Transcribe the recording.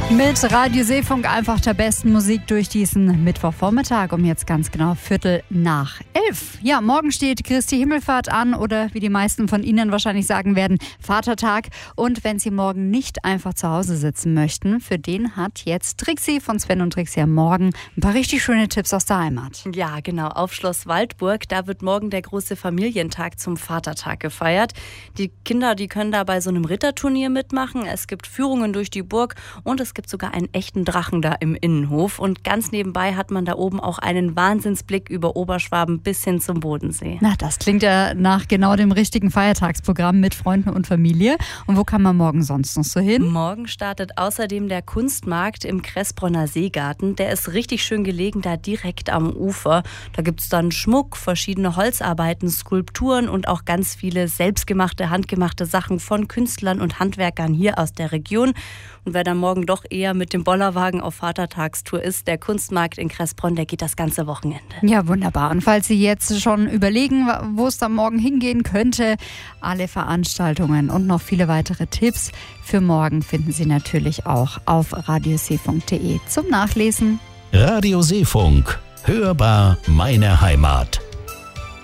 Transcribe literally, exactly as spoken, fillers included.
Mit Radio Seefunk einfach der besten Musik durch diesen Mittwochvormittag um jetzt ganz genau Viertel nach elf. Ja, morgen steht Christi Himmelfahrt an oder wie die meisten von Ihnen wahrscheinlich sagen werden, Vatertag. Und wenn Sie morgen nicht einfach zu Hause sitzen möchten, für den hat jetzt Trixi von Sven und Trixi am Morgen ein paar richtig schöne Tipps aus der Heimat. Ja, genau, auf Schloss Waldburg, da wird morgen der große Familientag zum Vatertag gefeiert. Die Kinder, die können da bei so einem Ritterturnier mitmachen. Es gibt Führungen durch die Burg und es gibt sogar einen echten Drachen da im Innenhof. Und ganz nebenbei hat man da oben auch einen Wahnsinnsblick über Oberschwaben bis hin zum Bodensee. Na, das klingt ja nach genau dem richtigen Feiertagsprogramm mit Freunden und Familie. Und wo kann man morgen sonst noch so hin? Morgen startet außerdem der Kunstmarkt im Kressbronner Seegarten. Der ist richtig schön gelegen, da direkt am Ufer. Da gibt es dann Schmuck, verschiedene Holzarbeiten, Skulpturen und auch ganz viele selbstgemachte, handgemachte Sachen von Künstlern und Handwerkern hier aus der Region. Und wer dann morgen doch eher mit dem Bollerwagen auf Vatertagstour ist, der Kunstmarkt in Kressbronn, der geht das ganze Wochenende. Ja, wunderbar. Und falls Sie jetzt schon überlegen, wo es dann morgen hingehen könnte, alle Veranstaltungen und noch viele weitere Tipps für morgen finden Sie natürlich auch auf radioseefunk punkt de zum Nachlesen. Radio Seefunk. Hörbar meine Heimat.